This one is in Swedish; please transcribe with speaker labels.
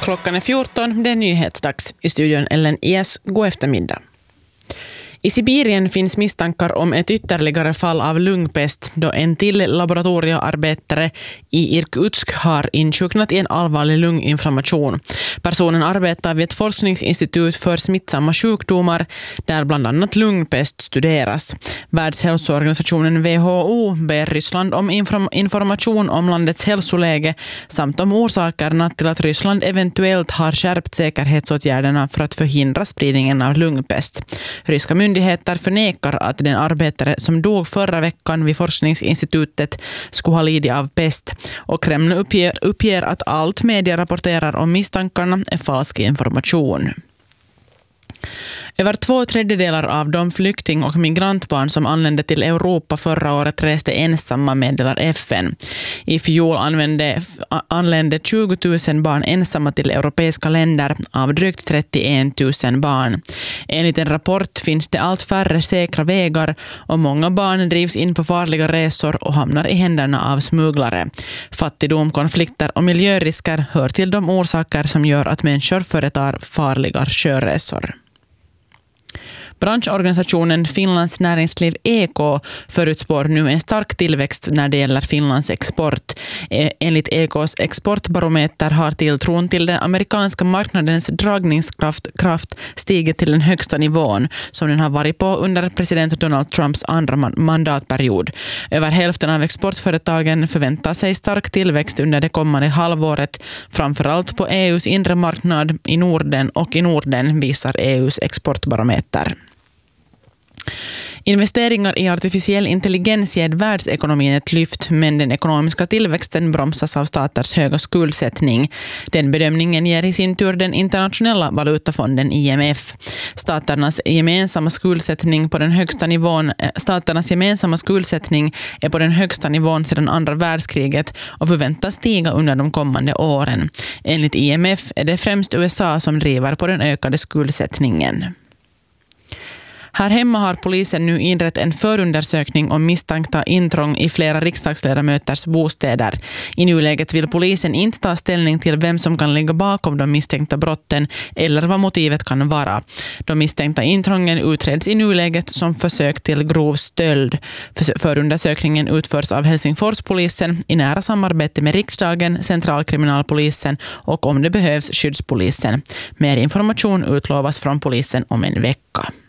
Speaker 1: Klockan är 14, det är nyhetsdags. I studion Ellen Ies, god eftermiddag. I Sibirien finns misstankar om ett ytterligare fall av lungpest då en till laboratoriearbetare i Irkutsk har insjuknat i en allvarlig lunginflammation. Personen arbetar vid ett forskningsinstitut för smittsamma sjukdomar där bland annat lungpest studeras. Världshälsoorganisationen WHO ber Ryssland om information om landets hälsoläge samt om orsakerna till att Ryssland eventuellt har skärpt säkerhetsåtgärderna för att förhindra spridningen av lungpest. Ryska myndigheter förnekar att den arbetare som dog förra veckan vid forskningsinstitutet skulle ha lidit av pest, och Kreml uppger att allt media rapporterar om misstankarna är falsk information. Över 2/3 av de flykting- och migrantbarn som anlände till Europa förra året reste ensamma, meddelar FN. I fjol anlände 20 000 barn ensamma till europeiska länder av drygt 31 000 barn. Enligt en rapport finns det allt färre säkra vägar och många barn drivs in på farliga resor och hamnar i händerna av smugglare. Fattigdom, konflikter och miljörisker hör till de orsaker som gör att människor företar farliga sjöresor. Branschorganisationen Finlands näringsliv EK förutspår nu en stark tillväxt när det gäller Finlands export. Enligt EKs exportbarometer har tilltron till den amerikanska marknadens dragningskraft stigit till den högsta nivån som den har varit på under president Donald Trumps andra mandatperiod. Över hälften av exportföretagen förväntar sig stark tillväxt under det kommande halvåret, framförallt på EUs inre marknad i Norden, visar EUs exportbarometer. Investeringar i artificiell intelligens ger världsekonomin ett lyft, men den ekonomiska tillväxten bromsas av staters höga skuldsättning. Den bedömningen ger i sin tur den internationella valutafonden IMF. Staternas gemensamma skuldsättning är på den högsta nivån sedan andra världskriget och förväntas stiga under de kommande åren. Enligt IMF är det främst USA som driver på den ökade skuldsättningen. Här hemma har polisen nu inrett en förundersökning om misstänkta intrång i flera riksdagsledamöters bostäder. I nuläget vill polisen inte ta ställning till vem som kan ligga bakom de misstänkta brotten eller vad motivet kan vara. De misstänkta intrången utreds i nuläget som försök till grov stöld. Förundersökningen utförs av Helsingforspolisen i nära samarbete med riksdagen, centralkriminalpolisen och om det behövs skyddspolisen. Mer information utlovas från polisen om en vecka.